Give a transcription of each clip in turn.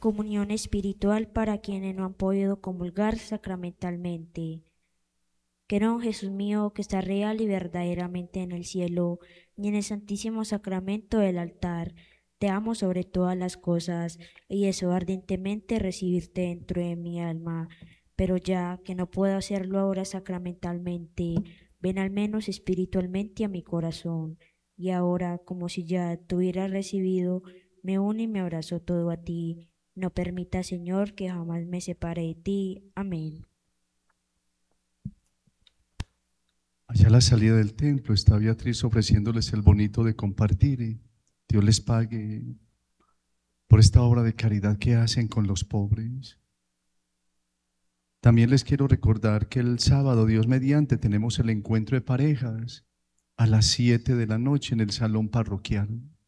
Comunión espiritual para quienes no han podido comulgar sacramentalmente. Creo, Jesús mío, que está real y verdaderamente en el cielo y en el santísimo sacramento del altar. Te amo sobre todas las cosas y deseo ardientemente recibirte dentro de mi alma. Pero ya que no puedo hacerlo ahora sacramentalmente, ven al menos espiritualmente a mi corazón. Y ahora, como si ya te hubiera recibido, me uno y me abrazo todo a ti. No permita, Señor, que jamás me separe de ti. Amén. Allá a la salida del templo está Beatriz ofreciéndoles el bonito de compartir. Dios les pague por esta obra de caridad que hacen con los pobres. También les quiero recordar que el sábado, Dios mediante, tenemos el encuentro de parejas a las 7 de la noche en el salón parroquial.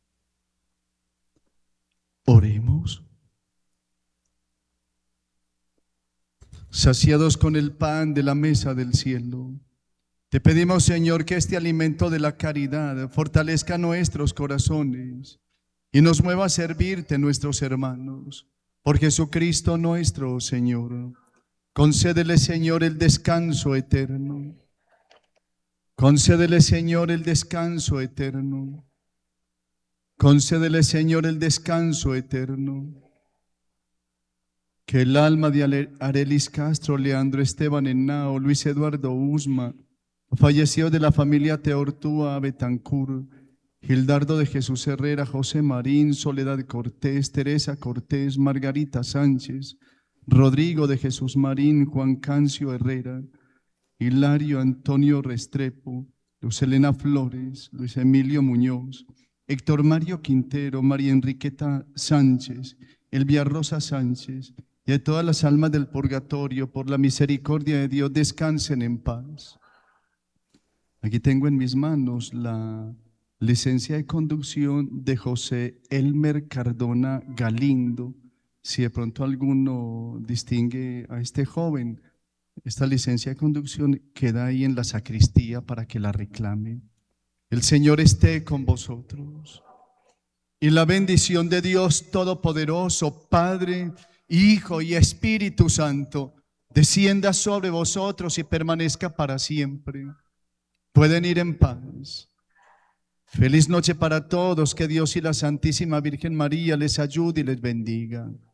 Oremos. Saciados con el pan de la mesa del cielo, te pedimos, Señor, que este alimento de la caridad fortalezca nuestros corazones y nos mueva a servirte, nuestros hermanos. Por Jesucristo nuestro Señor. Concédele, Señor, el descanso eterno. Concédele, Señor, el descanso eterno. Concédele, Señor, el descanso eterno. Que el alma de Arelis Castro, Leandro Esteban Henao, Luis Eduardo Usma, fallecido de la familia Teortúa Betancur, Gildardo de Jesús Herrera, José Marín, Soledad Cortés, Teresa Cortés, Margarita Sánchez, Rodrigo de Jesús Marín, Juan Cancio Herrera, Hilario Antonio Restrepo, Luz Elena Flores, Luis Emilio Muñoz, Héctor Mario Quintero, María Enriqueta Sánchez, Elvia Rosa Sánchez, y a todas las almas del purgatorio, por la misericordia de Dios, descansen en paz. Aquí tengo en mis manos la licencia de conducción de José Elmer Cardona Galindo. Si de pronto alguno distingue a este joven, esta licencia de conducción queda ahí en la sacristía para que la reclame. El Señor esté con vosotros. Y la bendición de Dios Todopoderoso, Padre, Hijo y Espíritu Santo, descienda sobre vosotros y permanezca para siempre. Pueden ir en paz. Feliz noche para todos. Que Dios y la Santísima Virgen María les ayude y les bendiga.